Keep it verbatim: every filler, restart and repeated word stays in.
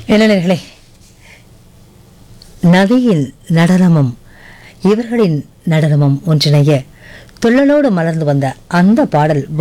இளைஞர்களே, நதியின் நடனமும் இவர்களின் நடனமும் ஒன்றிணைய துள்ளலோடு மலர்ந்து வந்த அந்த பாடல்